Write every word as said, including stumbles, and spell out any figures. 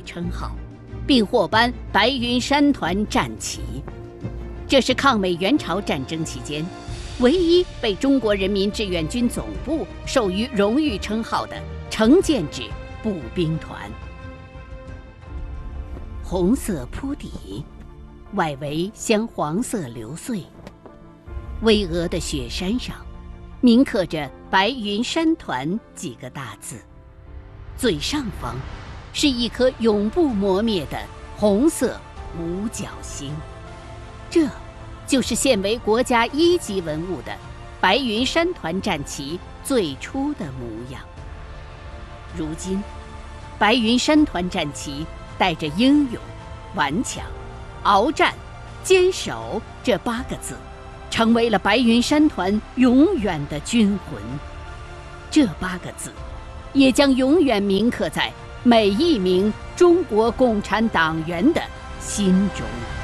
称号，并获颁白云山团战旗。这是抗美援朝战争期间唯一被中国人民志愿军总部授予荣誉称号的成建制步兵团。红色铺底，外围镶黄色流穗，巍峨的雪山上铭刻着白云山团几个大字，最上方是一颗永不磨灭的红色五角星。这就是现为国家一级文物的白云山团战旗最初的模样。如今，白云山团战旗带着英勇、顽强、鏖战、坚守这八个字，成为了白云山团永远的军魂。这八个字也将永远铭刻在每一名中国共产党员的心中。